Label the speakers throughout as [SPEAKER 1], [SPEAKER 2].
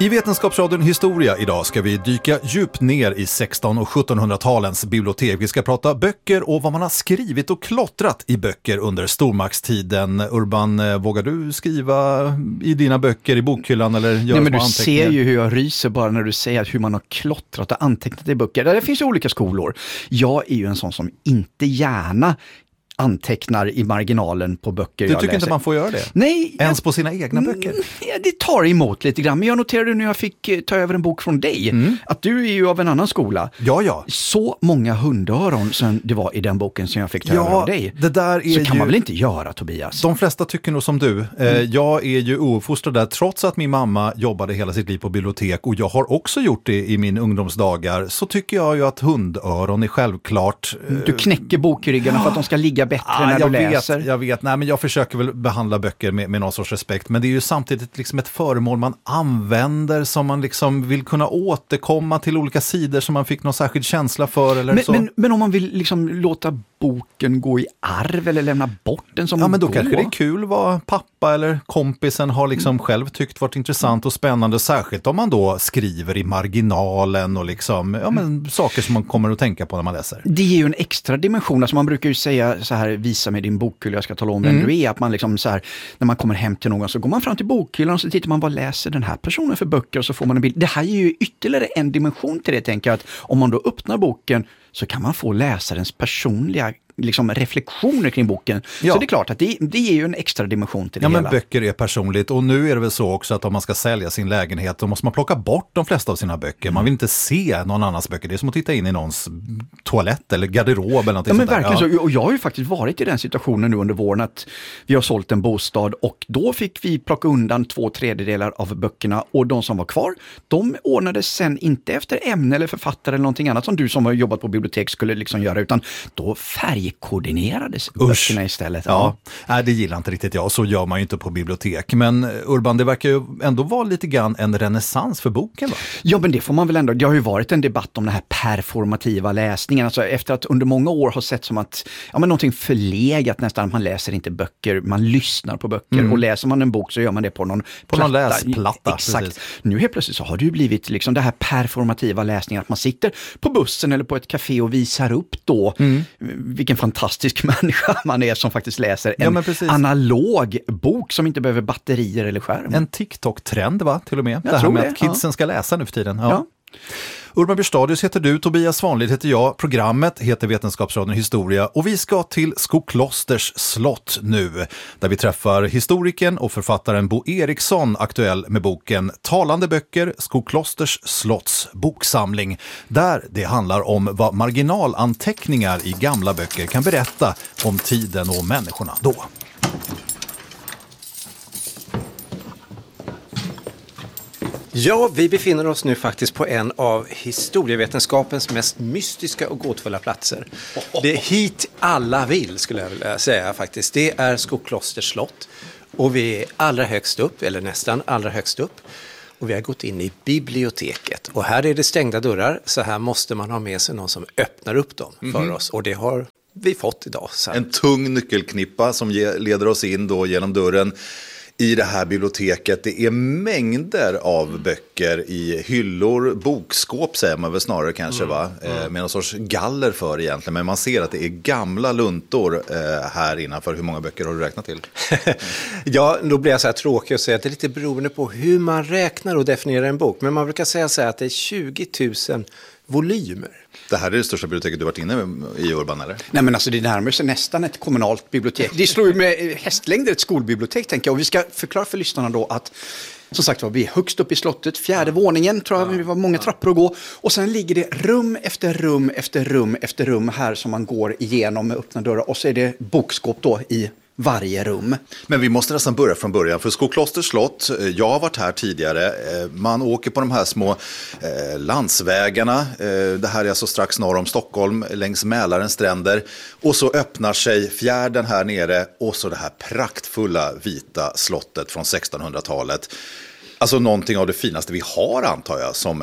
[SPEAKER 1] I Vetenskapsradion Historia idag ska vi dyka djupt ner i 1600- och 1700-talens bibliotek. Vi ska prata böcker och vad man har skrivit och klottrat i böcker under stormaktstiden. Urban, vågar du skriva i dina böcker i bokhyllan eller göra
[SPEAKER 2] men du
[SPEAKER 1] anteckningar?
[SPEAKER 2] ser ju hur jag ryser bara när du säger hur man har klottrat och antecknat i böcker. Det finns ju olika skolor. Jag är ju en sån som inte gärna antecknar i marginalen på böcker
[SPEAKER 1] Du
[SPEAKER 2] jag
[SPEAKER 1] tycker
[SPEAKER 2] läser.
[SPEAKER 1] inte man får göra det?
[SPEAKER 2] Nej.
[SPEAKER 1] Ens på sina egna böcker?
[SPEAKER 2] Ja, det tar emot lite grann. Men jag noterade när jag fick ta över en bok från dig att du är ju av en annan skola.
[SPEAKER 1] Ja.
[SPEAKER 2] Så många hundöron som det var i den boken som jag fick ta över av dig.
[SPEAKER 1] Det där är
[SPEAKER 2] så kan man väl inte göra, Tobias?
[SPEAKER 1] De flesta tycker nog som du. Jag är ju ouppfostrad där, trots att min mamma jobbade hela sitt liv på bibliotek och jag har också gjort det i min ungdomsdagar, så tycker jag ju att hundöron är självklart.
[SPEAKER 2] Du knäcker bokryggarna för att de ska ligga bättre när du läser.
[SPEAKER 1] Jag vet. Nej, men jag försöker väl behandla böcker med någon sorts respekt, men det är ju samtidigt liksom ett föremål man använder som man liksom vill kunna återkomma till olika sidor som man fick någon särskild känsla för eller så.
[SPEAKER 2] Men om man vill liksom låta boken gå i arv eller lämna bort den som
[SPEAKER 1] men då kanske det är kul vad pappa eller kompisen har liksom själv tyckt varit intressant och spännande, särskilt om man då skriver i marginalen och liksom, saker som man kommer att tänka på när man läser.
[SPEAKER 2] Det ger ju en extra dimension, alltså man brukar ju säga så här, visa med din bokhylla, jag ska tala om vem du är, att man liksom så här, när man kommer hem till någon så går man fram till bokhyllan och så tittar man, vad läser den här personen för böcker, och så får man en bild. Det här ger ju ytterligare en dimension till det, tänker jag, att om man då öppnar boken så kan man få läsarens personliga liksom reflektioner kring boken.
[SPEAKER 1] Ja.
[SPEAKER 2] Så det är klart att det ger ju en extra dimension till det hela.
[SPEAKER 1] Men böcker är personligt, och nu är det väl så också att om man ska sälja sin lägenhet då måste man plocka bort de flesta av sina böcker. Man vill inte se någon annans böcker. Det är som att titta in i någons toalett eller garderob eller något sånt där.
[SPEAKER 2] Verkligen så. Och jag har ju faktiskt varit i den situationen nu under våren att vi har sålt en bostad och då fick vi plocka undan 2/3 av böckerna, och de som var kvar, de ordnades sen inte efter ämne eller författare eller någonting annat som du som har jobbat på bibliotek skulle liksom göra, utan då färgkoordinerades böckerna istället.
[SPEAKER 1] Ja. Nej, det gillar inte riktigt jag. Så gör man ju inte på bibliotek. Men Urban, det verkar ju ändå vara lite grann en renässans för boken, va?
[SPEAKER 2] Ja, men det får man väl ändå. Det har ju varit en debatt om den här performativa läsningen. Alltså efter att under många år har sett som att någonting förlegat nästan, att man läser inte böcker, man lyssnar på böcker. Och läser man en bok så gör man det på någon
[SPEAKER 1] läsplatta.
[SPEAKER 2] Exakt.
[SPEAKER 1] Precis.
[SPEAKER 2] Nu helt plötsligt så har det ju blivit liksom det här performativa läsningen, att man sitter på bussen eller på ett café och visar upp då vilken fantastisk människa man är som faktiskt läser en analog bok som inte behöver batterier eller skärm.
[SPEAKER 1] En TikTok-trend, va? Till och med. Det här med att kidsen ska läsa nu för tiden. Ja. Urban Björstadius heter du, Tobias Svanlid heter jag. Programmet heter Vetenskapsradion Historia och vi ska till Skoklosters slott nu, där vi träffar historikern och författaren Bo Eriksson, aktuell med boken Talande böcker, Skoklosters slotts boksamling, där det handlar om vad marginalanteckningar i gamla böcker kan berätta om tiden och människorna då.
[SPEAKER 3] Ja, vi befinner oss nu faktiskt på en av historievetenskapens mest mystiska och gåtfulla platser. Det är hit alla vill, skulle jag vilja säga faktiskt. Det är Skoklosters slott och vi är allra högst upp, eller nästan allra högst upp. Och vi har gått in i biblioteket. Och här är det stängda dörrar, så här måste man ha med sig någon som öppnar upp dem för oss. Och det har vi fått idag. Så.
[SPEAKER 4] En tung nyckelknippa som leder oss in då genom dörren i det här biblioteket. Det är mängder av böcker i hyllor, bokskåp säger man väl snarare kanske, va? Med någon sorts galler för egentligen. Men man ser att det är gamla luntor här innanför. Hur många böcker har du räknat till?
[SPEAKER 3] Ja, då blir jag så här tråkig och säga att det är lite beroende på hur man räknar och definierar en bok. Men man brukar säga så här att det är 20 000 volymer.
[SPEAKER 4] Det här är det största biblioteket du varit inne i, Urban, eller?
[SPEAKER 2] Nej, men alltså det närmar sig nästan ett kommunalt bibliotek. Det slår ju med hästlängder ett skolbibliotek, tänker jag. Och vi ska förklara för lyssnarna då att, som sagt var, vi är högst upp i slottet, 4:e våningen, tror jag, det var många trappor att gå. Och sen ligger det rum efter rum efter rum efter rum här som man går igenom med öppna dörrar. Och så är det bokskåp då i varje rum.
[SPEAKER 4] Men vi måste nästan börja från början, för Skoklosters slott, jag har varit här tidigare, man åker på de här små landsvägarna, det här är alltså strax norr om Stockholm, längs Mälarens stränder, och så öppnar sig fjärden här nere och så det här praktfulla vita slottet från 1600-talet. Alltså någonting av det finaste vi har, antar jag, som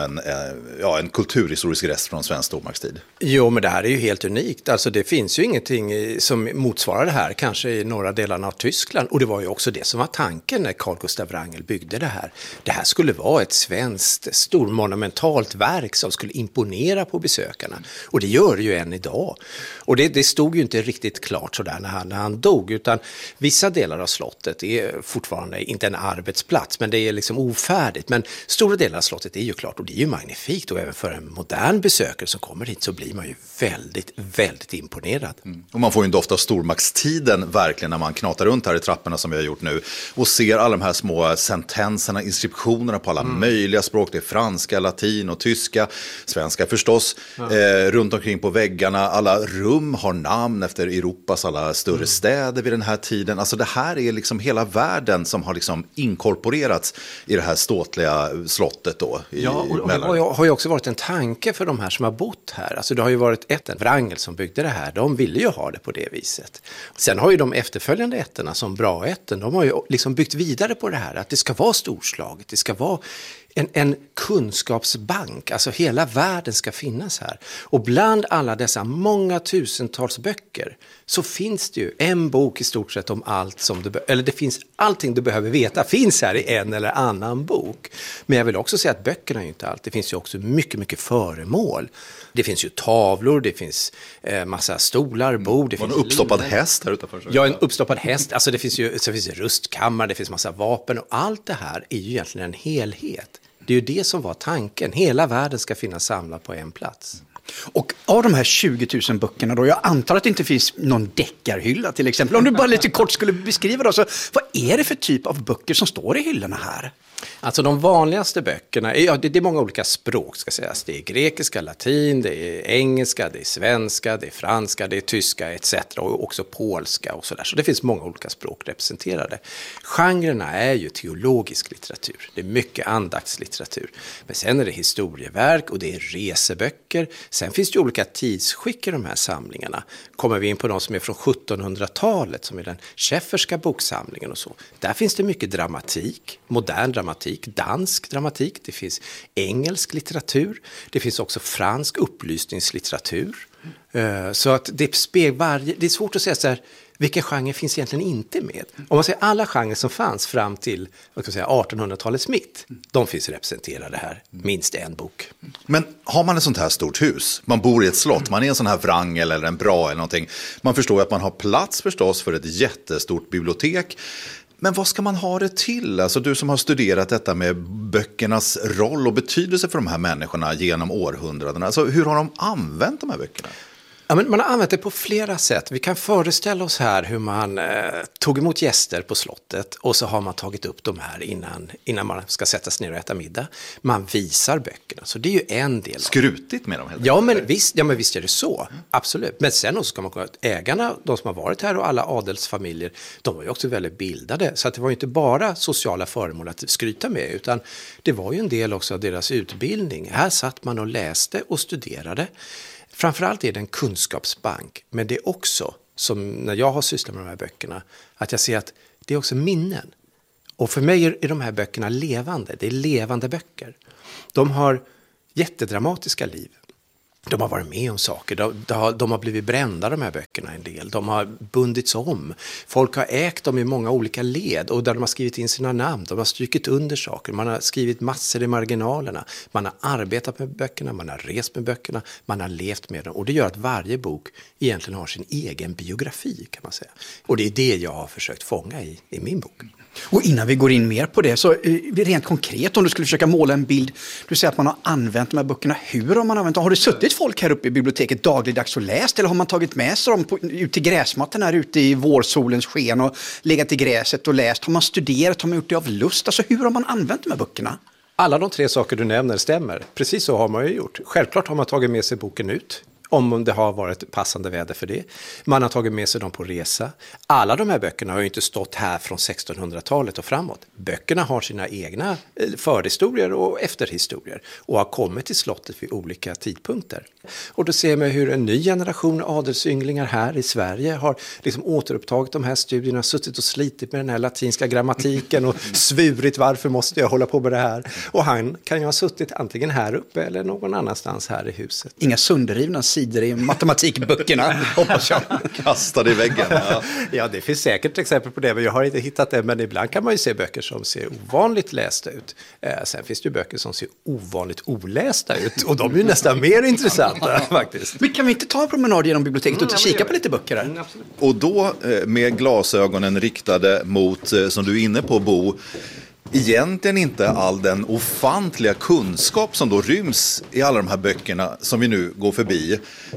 [SPEAKER 4] en kulturhistorisk rest från svensk stormaktstid.
[SPEAKER 3] Jo, men det här är ju helt unikt. Alltså det finns ju ingenting som motsvarar det här, kanske i norra delarna av Tyskland. Och det var ju också det som var tanken när Carl Gustav Wrangel byggde det här. Det här skulle vara ett svenskt stormonumentalt verk som skulle imponera på besökarna. Och det gör det ju än idag. Och det stod ju inte riktigt klart sådär när han dog, utan vissa delar av slottet är fortfarande inte en arbetsplats, men det är liksom ofärdigt. Men stora delar av slottet är ju klart, och det är ju magnifikt, och även för en modern besökare som kommer hit så blir man ju väldigt, väldigt imponerad.
[SPEAKER 4] Och man får ju en doft av stormaktstiden verkligen när man knatar runt här i trapporna som vi har gjort nu och ser alla de här små sentenserna, inskriptionerna på alla möjliga språk. Det är franska, latin och tyska, svenska förstås, runt omkring på väggarna. Alla rum har namn efter Europas alla större städer vid den här tiden. Alltså det här är liksom hela världen som har liksom inkorporerats i det här ståtliga slottet då.
[SPEAKER 3] Och det har ju också varit en tanke för de här som har bott här. Alltså det har ju varit Wrangel som byggde det här. De ville ju ha det på det viset. Sen har ju de efterföljande ätterna som Braätten, de har ju liksom byggt vidare på det här. Att det ska vara storslaget, det ska vara en kunskapsbank, alltså hela världen ska finnas här. Och bland alla dessa många tusentals böcker så finns det ju en bok i stort sett om allt som det finns allting du behöver veta finns här i en eller annan bok. Men jag vill också säga att böckerna är ju inte allt. Det finns ju också mycket, mycket föremål. Det finns ju tavlor, det finns massa stolar, bord. Det finns
[SPEAKER 4] en uppstoppad häst här utanför.
[SPEAKER 3] Ja, en uppstoppad häst. Alltså det finns ju rustkammare, det finns massa vapen, och allt det här är ju egentligen en helhet. Det är ju det som var tanken. Hela världen ska finnas samlad på en plats.
[SPEAKER 2] Och av de här 20 000 böckerna då, jag antar att det inte finns någon deckarhylla till exempel. Om du bara lite kort skulle beskriva då, så vad är det för typ av böcker som står i hyllorna här?
[SPEAKER 3] Alltså de vanligaste böckerna, det är många olika språk ska sägas. Det är grekiska, latin, det är engelska, det är svenska, det är franska, det är tyska etc. Och också polska och sådär. Så det finns många olika språk representerade. Genrerna är ju teologisk litteratur. Det är mycket andaktslitteratur. Men sen är det historieverk och det är reseböcker. Sen finns det ju olika tidsskick i de här samlingarna. Kommer vi in på de som är från 1700-talet, som är den Schefferska boksamlingen och så. Där finns det mycket dramatik, modern dramatik, dansk dramatik, det finns engelsk litteratur, det finns också fransk upplysningslitteratur. Så att det är svårt att säga så här, vilka genre finns egentligen inte med? Om man säger alla genrer som fanns fram till 1800-talets mitt, de finns representerade här, minst en bok.
[SPEAKER 4] Men har man ett sånt här stort hus, man bor i ett slott, man är en sån här Wrangel eller en Bra eller någonting, man förstår ju att man har plats förstås för ett jättestort bibliotek. Men vad ska man ha det till? Alltså du som har studerat detta med böckernas roll och betydelse för de här människorna genom århundradena. Alltså hur har de använt de här böckerna?
[SPEAKER 3] Ja, men man har använt det på flera sätt. Vi kan föreställa oss här hur man tog emot gäster på slottet och så har man tagit upp de här innan man ska sätta sig ner och äta middag. Man visar böckerna, så det är ju en del.
[SPEAKER 4] Skrutigt med dem helt
[SPEAKER 3] enkelt. Men visst är det så, absolut. Men sen också ska man komma att ägarna, de som har varit här och alla adelsfamiljer, de var ju också väldigt bildade. Så att det var ju inte bara sociala föremål att skryta med, utan det var ju en del också av deras utbildning. Här satt man och läste och studerade. Framförallt är det en kunskapsbank, men det är också, som när jag har sysslat med de här böckerna, att jag ser att det är också minnen. Och för mig är de här böckerna levande, det är levande böcker. De har jättedramatiska liv. De har varit med om saker, de har blivit brända de här böckerna en del. De har bundits om. Folk har ägt dem i många olika led och där de har skrivit in sina namn. De har strykit under saker, man har skrivit massor i marginalerna. Man har arbetat med böckerna, man har rest med böckerna, man har levt med dem. Och det gör att varje bok egentligen har sin egen biografi, kan man säga. Och det är det jag har försökt fånga i min bok.
[SPEAKER 2] Och innan vi går in mer på det, så rent konkret, om du skulle försöka måla en bild, du säger att man har använt de här böckerna, hur har man använt dem? Har det suttit folk här uppe i biblioteket dagligdags och läst, eller har man tagit med sig dem ut till gräsmattan här ute i vårsolens sken och legat i gräset och läst? Har man studerat, har man gjort det av lust? Alltså hur har man använt de här böckerna?
[SPEAKER 3] Alla de tre saker du nämner stämmer. Precis så har man ju gjort. Självklart har man tagit med sig boken ut om det har varit passande väder för det. Man har tagit med sig dem på resa. Alla de här böckerna har ju inte stått här från 1600-talet och framåt. Böckerna har sina egna förhistorier och efterhistorier och har kommit till slottet vid olika tidpunkter. Och då ser man hur en ny generation adelsynglingar här i Sverige har liksom återupptagit de här studierna, suttit och slitit med den här latinska grammatiken och svurit varför måste jag hålla på med det här. Och han kan ju ha suttit antingen här uppe eller någon annanstans här i huset.
[SPEAKER 2] Inga sönderrivna sidor i matematikböckerna, hoppas jag.
[SPEAKER 4] Kastade i väggen. Ja.
[SPEAKER 3] Ja, det finns säkert exempel på det, men jag har inte hittat det. Men ibland kan man ju se böcker som ser ovanligt lästa ut. Sen finns det ju böcker som ser ovanligt olästa ut. Och de är ju nästan mer intressanta faktiskt.
[SPEAKER 2] Men kan vi inte ta en promenad genom biblioteket och kika på lite böcker här?
[SPEAKER 4] Och då med glasögonen riktade mot, som du är inne på Bo, egentligen inte all den ofantliga kunskap som då ryms i alla de här böckerna som vi nu går förbi,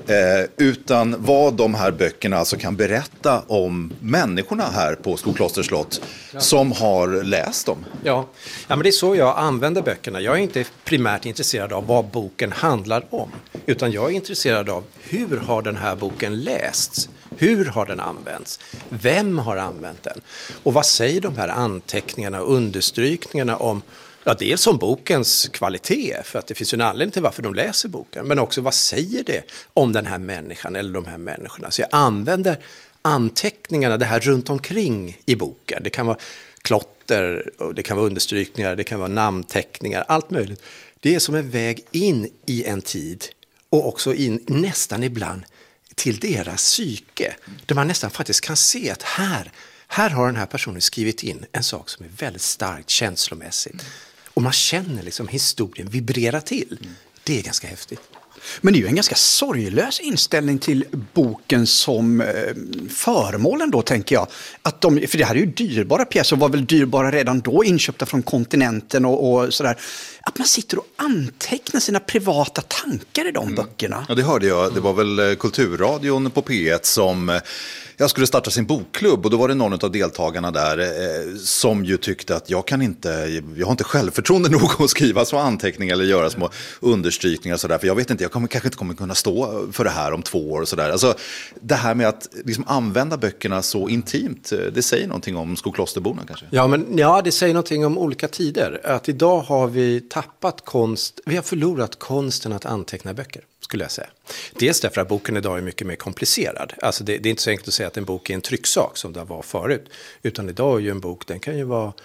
[SPEAKER 4] utan vad de här böckerna alltså kan berätta om människorna här på Skoklosters slott som har läst dem.
[SPEAKER 3] Ja, men det är så jag använder böckerna. Jag är inte primärt intresserad av vad boken handlar om, utan jag är intresserad av hur har den här boken lästs? Hur har den använts? Vem har använt den? Och vad säger de här anteckningarna och understrykningarna om, ja, dels om bokens kvalitet, för att det finns en anledning till varför de läser boken, men också vad säger det om den här människan eller de här människorna? Så jag använder anteckningarna, det här runt omkring i boken. Det kan vara klotter, och det kan vara understrykningar, det kan vara namnteckningar, allt möjligt. Det är som en väg in i en tid och också in nästan ibland till deras psyke. Där man nästan faktiskt kan se att här har den här personen skrivit in en sak som är väldigt starkt känslomässigt. Och man känner liksom historien vibrera till. Det är ganska häftigt.
[SPEAKER 2] Men det är ju en ganska sorglös inställning till boken som föremålen då, tänker jag. För det här är ju dyrbara pjäser och var väl dyrbara redan då, inköpta från kontinenten och sådär. Att man sitter och antecknar sina privata tankar i de böckerna.
[SPEAKER 4] Ja, det hörde jag. Det var väl Kulturradion på P1 som... Jag skulle starta sin bokklubb och då var det någon av deltagarna där som ju tyckte att jag har inte självförtroende nog att skriva små anteckningar eller göra små understrykningar och sådär, för jag vet inte, kanske inte kommer kunna stå för det här om 2 år och sådär. Alltså det här med att liksom använda böckerna så intimt, det säger någonting om Skoklosterborna kanske?
[SPEAKER 3] Ja, det säger någonting om olika tider. Att idag har vi tappat vi har förlorat konsten att anteckna böcker, skulle jag säga. Dels därför att boken idag är mycket mer komplicerad. Alltså det är inte så enkelt att säga att en bok är en trycksak som det var förut. Utan idag är ju en bok, den kan ju vara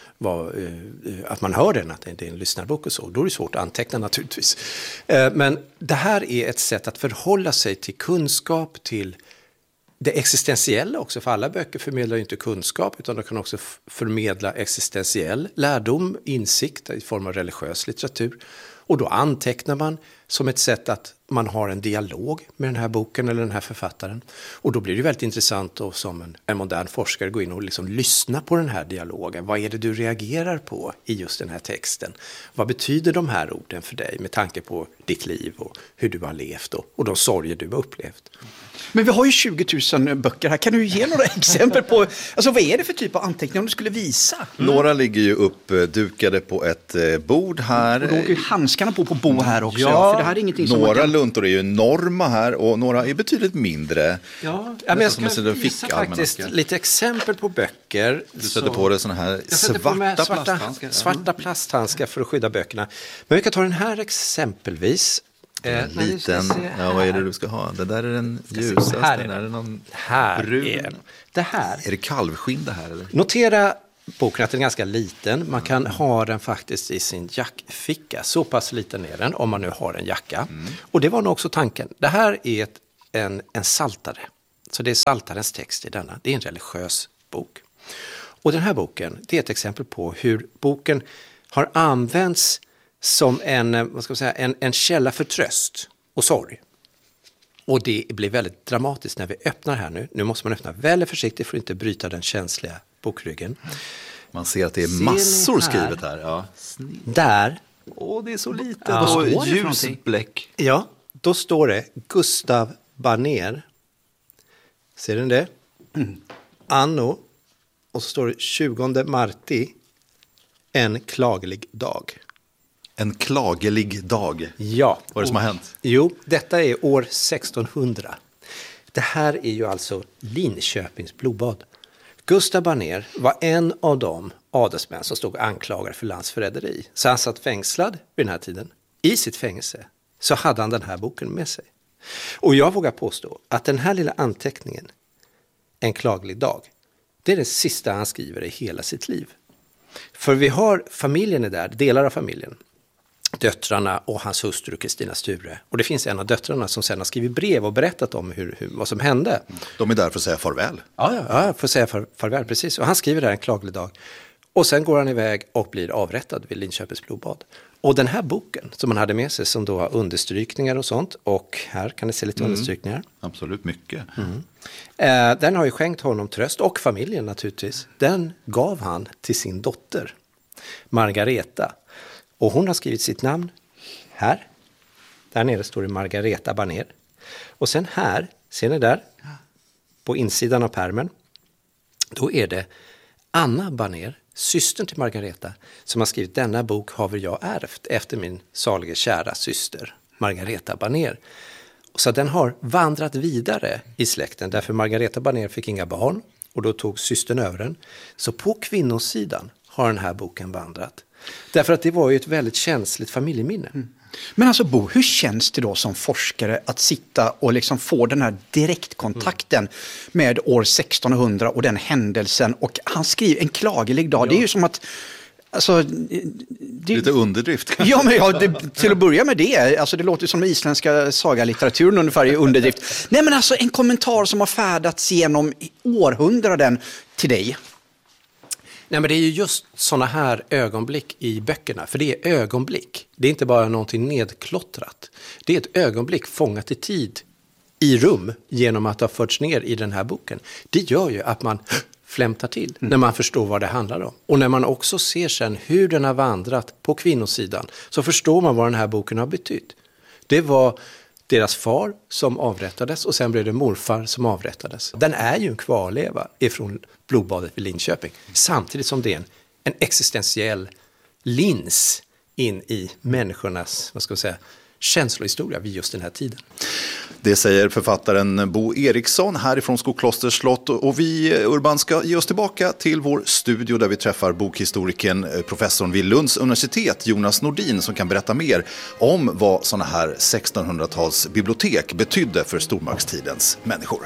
[SPEAKER 3] att man hör den, att det är en lyssnarbok och så. Då är det svårt att anteckna naturligtvis. Men det här är ett sätt att förhålla sig till kunskap, till det existentiella också. För alla böcker förmedlar ju inte kunskap, utan de kan också förmedla existentiell lärdom, insikt i form av religiös litteratur. Och då antecknar man som ett sätt att man har en dialog med den här boken eller den här författaren. Och då blir det väldigt intressant att som en modern forskare gå in och liksom lyssna på den här dialogen. Vad är det du reagerar på i just den här texten? Vad betyder de här orden för dig med tanke på ditt liv och hur du har levt och de sorger du har upplevt?
[SPEAKER 2] Men vi har ju 20 000 böcker här. Kan du ge några exempel på, alltså vad är det för typ av anteckningar om du skulle visa?
[SPEAKER 4] Några ligger ju uppdukade på ett bord här.
[SPEAKER 2] Och då åker ju handskarna på Bo här också. Ja, för det här är ingenting som
[SPEAKER 4] några luntor är ju enorma här och några är betydligt mindre.
[SPEAKER 3] Ja, men jag ska visa faktiskt lite exempel på böcker.
[SPEAKER 4] Du sätter på dig sådana här
[SPEAKER 3] svarta plasthandskar för att skydda böckerna. Men vi kan ta den här exempelvis.
[SPEAKER 4] En liten, vad är det du ska ha? Det där är den ljusaste, den där är någon brun. Är det kalvskinn det här? Eller?
[SPEAKER 3] Notera boken att den är ganska liten. Man kan ha den faktiskt i sin jackficka. Så pass liten är den om man nu har en jacka. Och det var nog också tanken. Det här är en saltare. Så det är saltarens text i denna. Det är en religiös bok. Och den här boken, det är ett exempel på hur boken har använts som en källa för tröst och sorg. Och det blir väldigt dramatiskt när vi öppnar här nu. Nu måste man öppna väldigt försiktigt för att inte bryta den känsliga bokryggen.
[SPEAKER 4] Man ser att det är massor skrivet här. Ja.
[SPEAKER 3] Där.
[SPEAKER 4] Det är så litet.
[SPEAKER 3] Ja.
[SPEAKER 4] Och ljusbläck.
[SPEAKER 3] Ja, då står det Gustav Baner. Ser den det? Anno. Och så står det 20 Marti. En klaglig dag.
[SPEAKER 4] En klagelig dag.
[SPEAKER 3] Ja.
[SPEAKER 4] Vad är det som har hänt?
[SPEAKER 3] Jo, detta är år 1600. Det här är ju alltså Linköpings blodbad. Gustav Barnér var en av de adelsmän som stod anklagade för landsförräderi. Så han satt fängslad vid den här tiden. I sitt fängelse så hade han den här boken med sig. Och jag vågar påstå att den här lilla anteckningen, En klaglig dag, det är det sista han skriver i hela sitt liv. För vi har familjen är där, delar av familjen. Döttrarna och hans hustru Kristina Sture. Och det finns en av döttrarna som sen har skrivit brev och berättat om vad som hände.
[SPEAKER 4] De är där för att säga farväl.
[SPEAKER 3] Ja, för att säga farväl, precis. Och han skriver där En klaglig dag. Och sen går han iväg och blir avrättad vid Linköpings blodbad. Och den här boken som han hade med sig, som då har understrykningar och sånt. Och här kan ni se lite understrykningar.
[SPEAKER 4] Absolut, mycket.
[SPEAKER 3] Den har ju skänkt honom tröst, och familjen naturligtvis. Den gav han till sin dotter, Margareta. Och hon har skrivit sitt namn här. Där nere står det Margareta Barnér. Och sen här, ser ni där? På insidan av pärmen. Då är det Anna Barnér, systern till Margareta, som har skrivit denna bok har jag ärvt efter min salige kära syster Margareta Barnér. Så den har vandrat vidare i släkten, därför Margareta Barnér fick inga barn och då tog systern över den. Så på kvinnosidan har den här boken vandrat. Därför att det var ju ett väldigt känsligt familjeminne.
[SPEAKER 2] Men alltså Bo, hur känns det då som forskare att sitta och liksom få den här direktkontakten med år 1600 och den händelsen, och han skriver En klagelig dag. Ja. Det är ju som att alltså,
[SPEAKER 4] lite underdrift.
[SPEAKER 2] Ja, men till att börja med det. Alltså, det låter som isländska sagalitteraturen ungefär i underdrift. Nej, men alltså en kommentar som har färdats genom århundraden till dig.
[SPEAKER 3] Nej, men det är ju just såna här ögonblick i böckerna. För det är ögonblick. Det är inte bara någonting nedklottrat. Det är ett ögonblick fångat i tid, i rum, genom att ha förts ner i den här boken. Det gör ju att man flämtar till när man förstår vad det handlar om. Och när man också ser sen hur den har vandrat på kvinnosidan, så förstår man vad den här boken har betytt. Det var deras far som avrättades, och sen blev det morfar som avrättades. Den är ju en kvarleva ifrån blodbadet vid Linköping. Samtidigt som det är en existentiell lins in i människornas, vad ska jag säga, känslohistoria vid just den här tiden.
[SPEAKER 4] Det säger författaren Bo Eriksson härifrån Skoklosters slott, och vi, Urban, ska ge oss tillbaka till vår studio där vi träffar bokhistorikern, professorn vid Lunds universitet, Jonas Nordin, som kan berätta mer om vad såna här 1600-tals bibliotek betydde för stormaktstidens människor.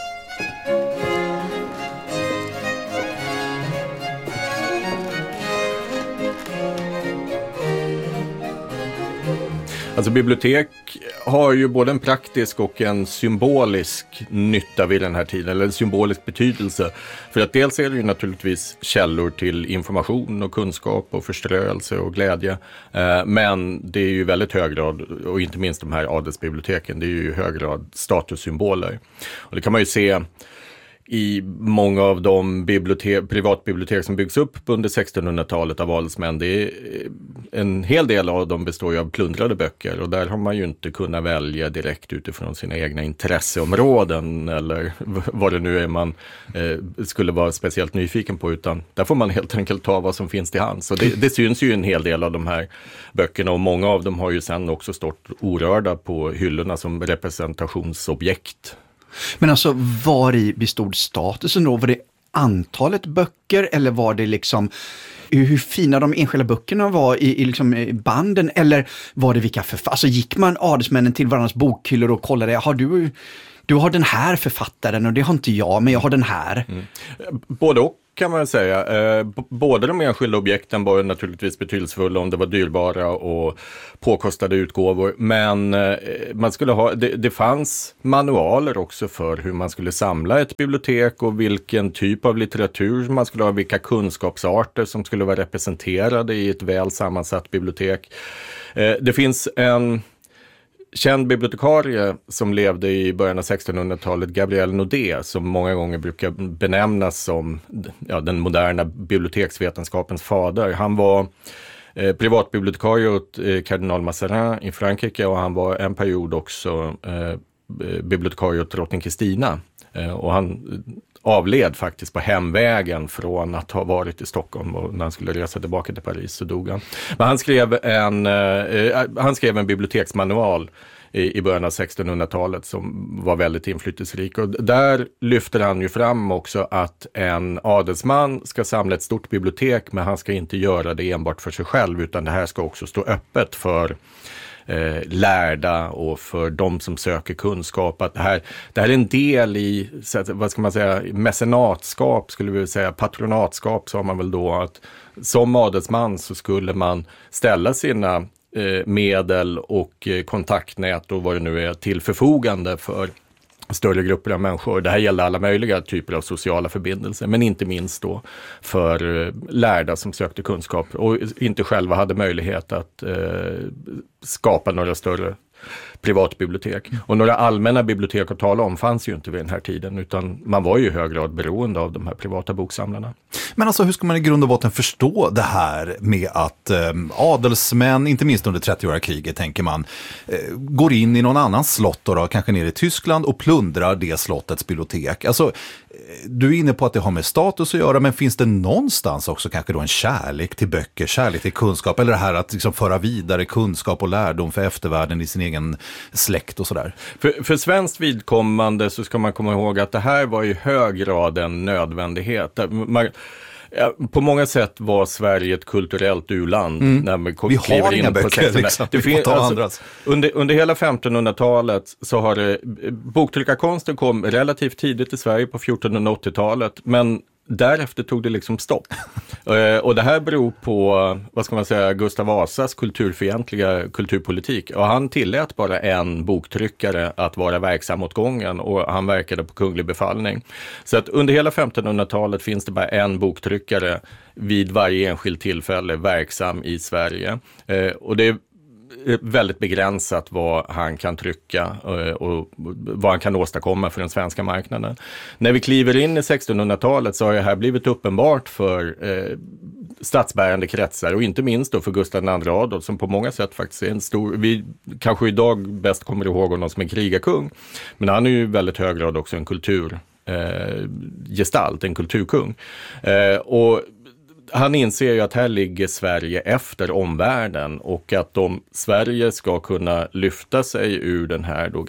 [SPEAKER 5] Alltså bibliotek har ju både en praktisk och en symbolisk nytta vid den här tiden, eller en symbolisk betydelse. För att dels är det ju naturligtvis källor till information och kunskap och förströelse och glädje. Men det är ju väldigt hög grad, och inte minst de här adelsbiblioteken, det är ju i hög grad statussymboler. Och det kan man ju se i många av de privatbibliotek som byggs upp under 1600-talet av adelsmän. Det är en hel del av dem består ju av plundrade böcker, och där har man ju inte kunnat välja direkt utifrån sina egna intresseområden eller vad det nu är man skulle vara speciellt nyfiken på, utan där får man helt enkelt ta vad som finns till hands. Så det syns ju en hel del av de här böckerna, och många av dem har ju sen också stått orörda på hyllorna som representationsobjekt.
[SPEAKER 2] Men alltså, var i bestod statusen då? Var det antalet böcker, eller var det liksom hur fina de enskilda böckerna var i liksom banden, eller var det vilka alltså gick man adelsmännen till varandras bokhyllor och kollade, har du har den här författaren och det har inte jag, men jag har den här.
[SPEAKER 5] Både och kan man säga. Både de enskilda objekten var naturligtvis betydelsefulla om det var dyrbara och påkostade utgåvor, men man skulle ha, det fanns manualer också för hur man skulle samla ett bibliotek och vilken typ av litteratur man skulle ha, vilka kunskapsarter som skulle vara representerade i ett väl sammansatt bibliotek. Det finns en känd bibliotekarie som levde i början av 1600-talet, Gabriel Naudet, som många gånger brukar benämnas som den moderna biblioteksvetenskapens fader. Han var privatbibliotekarie åt kardinal Mazarin i Frankrike, och han var en period också bibliotekarie åt drottning Kristina. Och han avled faktiskt på hemvägen från att ha varit i Stockholm, och när han skulle resa tillbaka till Paris så dog han. Men han skrev en biblioteksmanual i början av 1600-talet som var väldigt inflytelserik, och där lyfter han ju fram också att en adelsman ska samla ett stort bibliotek, men han ska inte göra det enbart för sig själv, utan det här ska också stå öppet för lärda och för de som söker kunskap. Att det här är en del i, vad ska man säga, mecenatskap, skulle vi säga, patronatskap sa man väl då, att som adelsman så skulle man ställa sina medel och kontaktnät och vad det nu är till förfogande för större grupper av människor. Det här gäller alla möjliga typer av sociala förbindelser, men inte minst då för lärda som sökte kunskap och inte själva hade möjlighet att skapa några större privatbibliotek. Och några allmänna bibliotek att tala om fanns ju inte vid den här tiden, utan man var ju i hög grad beroende av de här privata boksamlarna.
[SPEAKER 1] Men alltså, hur ska man i grund och botten förstå det här med att adelsmän, inte minst under 30-åriga kriget tänker man, går in i någon annan slott då, kanske nere i Tyskland, och plundrar det slottets bibliotek. Alltså, du är inne på att det har med status att göra, men finns det någonstans också kanske då en kärlek till böcker, kärlek till kunskap, eller det här att liksom föra vidare kunskap och lärdom för eftervärlden i sin egen släkt och sådär?
[SPEAKER 5] För svenskt vidkommande så ska man komma ihåg att det här var i hög grad en nödvändighet. På många sätt var Sverige ett kulturellt u-land när man
[SPEAKER 1] kliver in på böcker, liksom.
[SPEAKER 5] Under hela 1500-talet så har boktryckarkonsten kom relativt tidigt i Sverige på 1480-talet, men därefter tog det liksom stopp. Och det här beror på, vad ska man säga, Gustav Vasas kulturfientliga kulturpolitik. Och han tillät bara en boktryckare att vara verksam åt gången, och han verkade på kunglig befallning. Så att under hela 1500-talet finns det bara en boktryckare vid varje enskilt tillfälle verksam i Sverige. Och det är väldigt begränsat vad han kan trycka och vad han kan åstadkomma för den svenska marknaden. När vi kliver in i 1600-talet så har det här blivit uppenbart för statsbärande kretsar, och inte minst då för Gustav II Adolf, som på många sätt faktiskt är en stor, vi kanske idag bäst kommer ihåg honom som en krigarkung, men han är ju i väldigt hög grad också en kulturgestalt, en kulturkung. Och han inser ju att här ligger Sverige efter omvärlden, och att om Sverige ska kunna lyfta sig ur den här då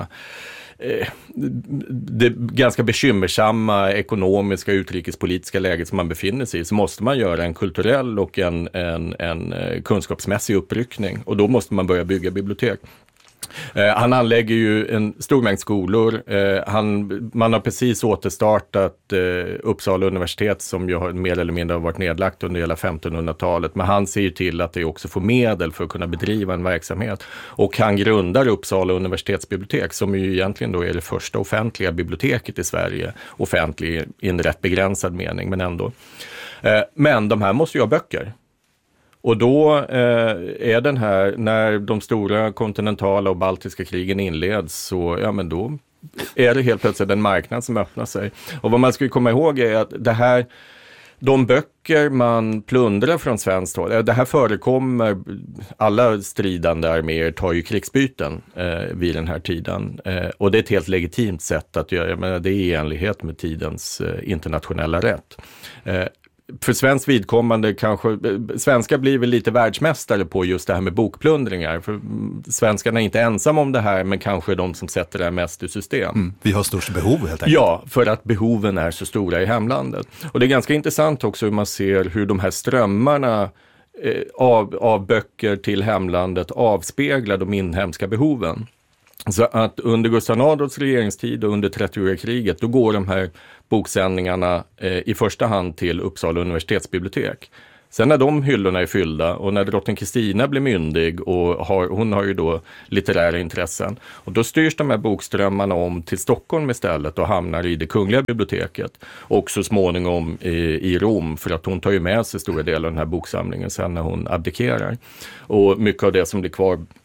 [SPEAKER 5] ganska bekymmersamma ekonomiska utrikespolitiska läget som man befinner sig i, så måste man göra en kulturell och en kunskapsmässig uppryckning, och då måste man börja bygga bibliotek. Han anlägger ju en stor mängd skolor. Man har precis återstartat Uppsala universitet, som ju har mer eller mindre varit nedlagt under hela 1500-talet. Men han ser ju till att det också får medel för att kunna bedriva en verksamhet. Och han grundar Uppsala universitetsbibliotek, som ju egentligen då är det första offentliga biblioteket i Sverige. Offentlig i en rätt begränsad mening, men ändå. Men de här måste ju ha böcker. Och då är den här, när de stora kontinentala och baltiska krigen inleds, så ja, men då är det helt plötsligt en marknad som öppnar sig. Och vad man ska komma ihåg är att det här, de böcker man plundrar från svenskt håll, det här förekommer, alla stridande arméer tar ju krigsbyten vid den här tiden. Och det är ett helt legitimt sätt att göra, jag menar, det är i enlighet med tidens internationella rätt. För svensk vidkommande kanske, svenskar blir väl lite världsmästare på just det här med bokplundringar. För svenskarna är inte ensamma om det här, men kanske de som sätter det här mest i system.
[SPEAKER 1] Vi har störst behov helt enkelt.
[SPEAKER 5] Ja, för att behoven är så stora i hemlandet. Och det är ganska intressant också hur man ser hur de här strömmarna av böcker till hemlandet avspeglar de inhemska behoven. Så att under Gustav II Adolfs regeringstid och under 30-åriga kriget, då går de här boksändningarna i första hand till Uppsala universitetsbibliotek. Sen när de hyllorna är fyllda och när drottning Kristina blir myndig och hon har ju då litterära intressen, och då styrs de här bokströmmarna om till Stockholm istället och hamnar i det kungliga biblioteket och så småningom i Rom, för att hon tar ju med sig stora delar av den här boksamlingen sen när hon abdikerar. Och mycket av det som blir kvar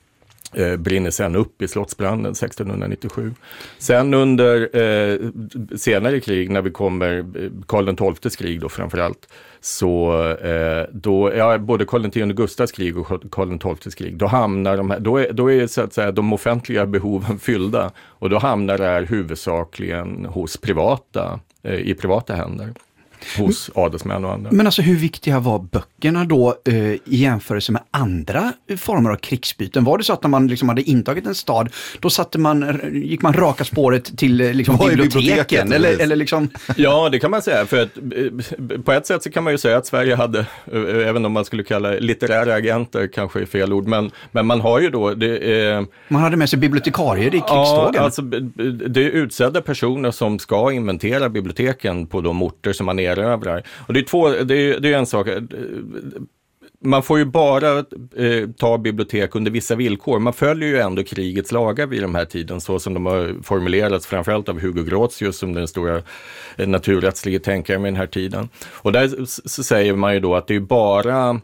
[SPEAKER 5] brinner sen upp i slottsbranden 1697. Sen under senare krig, när vi kommer Karl XIIs krig då framförallt, så både Karl X Gustavs krig och Karl XIIs krig, då hamnar då är så att säga de offentliga behoven fyllda, och då hamnar det här huvudsakligen hos i privata händer. Hos adelsmän och andra.
[SPEAKER 2] Men alltså hur viktiga var böckerna då i jämförelse med andra former av krigsbyten? Var det så att när man liksom hade intagit en stad, då gick man raka spåret till liksom biblioteken? Eller liksom...
[SPEAKER 5] Ja, det kan man säga. För att, på ett sätt så kan man ju säga att Sverige hade, även om man skulle kalla litterära agenter, kanske är fel ord, men man har ju då...
[SPEAKER 2] man hade med sig bibliotekarier i krigstågen.
[SPEAKER 5] Ja, alltså det är utsedda personer som ska inventera biblioteken på de orter som man erövrar. Och det är en sak. Man får ju bara ta bibliotek under vissa villkor. Man följer ju ändå krigets lagar vid de här tiden, så som de har formulerats framförallt av Hugo Grotius, som den stora naturrättsliga tänkaren med den här tiden. Och där så säger man ju då att det är bara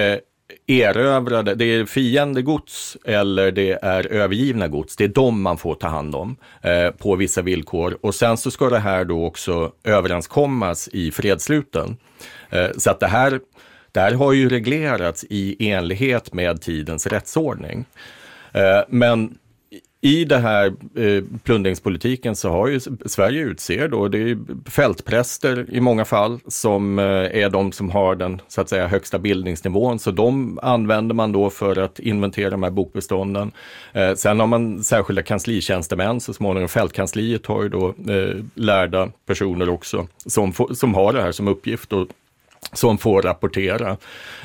[SPEAKER 5] erövrade, det är fiendegods eller det är övergivna gods. Det är de man får ta hand om på vissa villkor. Och sen så ska det här då också överenskommas i fredssluten. Så att det här har ju reglerats i enlighet med tidens rättsordning. Men i det här plundringspolitiken så har ju Sverige utser då, det är fältpräster i många fall som är de som har den så att säga högsta bildningsnivån, så de använder man då för att inventera de här bokbestånden. Sen har man särskilda kanslitjänstemän, så småningom fältkansliet har ju då lärda personer också som har det här som uppgift och som får rapportera.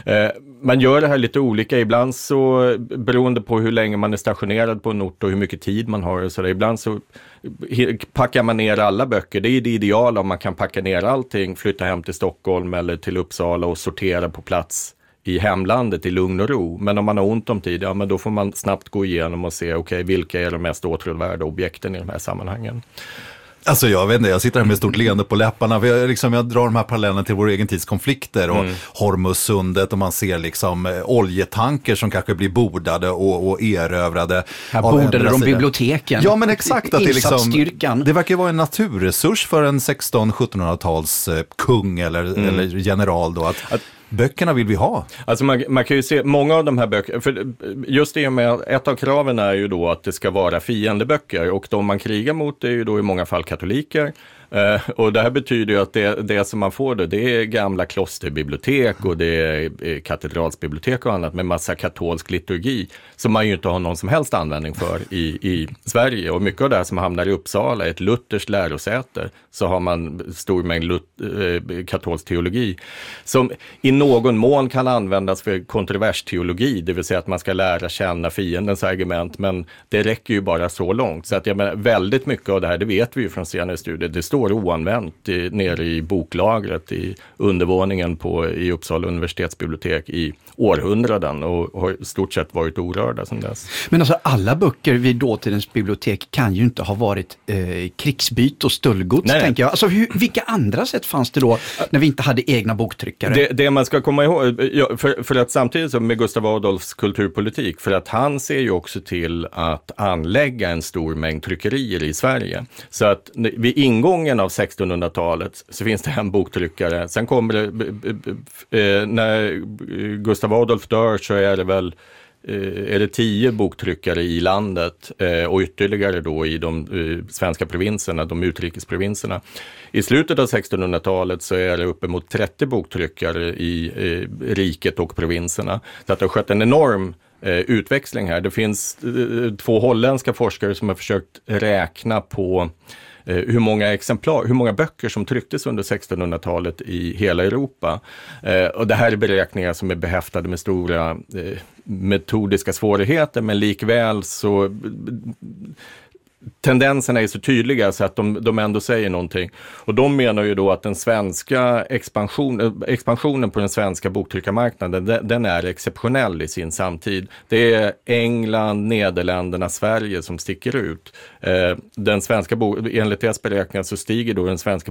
[SPEAKER 5] Man gör det här lite olika. Ibland så, beroende på hur länge man är stationerad på en ort och hur mycket tid man har och så där, ibland så packar man ner alla böcker. Det är det ideala om man kan packa ner allting, flytta hem till Stockholm eller till Uppsala och sortera på plats i hemlandet i lugn och ro. Men om man har ont om tid, ja, men då får man snabbt gå igenom och se vilka är de mest åtråvärda objekten i de här sammanhangen.
[SPEAKER 1] Alltså jag vet inte, jag sitter här med stort leende på läpparna. Jag drar de här parallellerna till vår egen tids konflikter och Hormuzsundet, och man ser liksom oljetanker som kanske blir bordade och erövrade.
[SPEAKER 2] Här bordade de biblioteken.
[SPEAKER 1] Ja, men exakt. Att det verkar vara en naturresurs för en 1600-1700-tals kung eller general då, att böckerna vill vi ha.
[SPEAKER 5] Alltså man kan ju se många av de här böckerna, för just det med ett av kraven är ju då att det ska vara fiendeböcker, och de man krigar mot är ju då i många fall katoliker. Och det här betyder ju att det som man får det är gamla klosterbibliotek och det är katedralsbibliotek och annat med massa katolsk liturgi som man ju inte har någon som helst användning för i Sverige. Och mycket av det här som hamnar i Uppsala, ett lutherskt lärosäte, så har man stor mängd katolsk teologi som i någon mån kan användas för kontroversteologi, det vill säga att man ska lära känna fiendens argument, men det räcker ju bara så långt. Så att jag menar, väldigt mycket av det här, det vet vi ju från senare studier, det står oanvänt nere i boklagret i undervåningen i Uppsala universitetsbibliotek i århundraden och har i stort sett varit orörda sedan dess.
[SPEAKER 2] Men alltså alla böcker vid dåtidens bibliotek kan ju inte ha varit krigsbyte och stöldgods, tänker jag. Alltså vilka andra sätt fanns det då när vi inte hade egna boktryckare?
[SPEAKER 5] Det man ska komma ihåg, för att samtidigt som med Gustav Adolfs kulturpolitik, för att han ser ju också till att anlägga en stor mängd tryckerier i Sverige. Så att vid ingången av 1600-talet så finns det en boktryckare. Sen kommer det, när Gustav Adolf dör så är det 10 boktryckare i landet och ytterligare då i de svenska provinserna, de utrikesprovinserna. I slutet av 1600-talet så är det uppemot 30 boktryckare i riket och provinserna. Så att det har skett en enorm utväxling här. Det finns 2 holländska forskare som har försökt räkna på hur många böcker som trycktes under 1600-talet i hela Europa. Och det här är beräkningar som är behäftade med stora metodiska svårigheter, men likväl så tendenserna är så tydliga så att de ändå säger någonting. Och de menar ju då att den svenska expansionen på den svenska boktryckarmarknaden, den är exceptionell i sin samtid. Det är England, Nederländerna, Sverige som sticker ut. Enligt deras beräkningar så stiger då den svenska